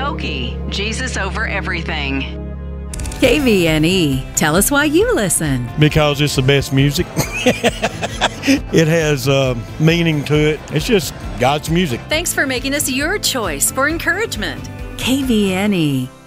Skokie, Jesus over everything. KVNE. Tell us why you listen. Because it's the best music. It has meaning to it. It's just God's music. Thanks for making us your choice for encouragement. KVNE.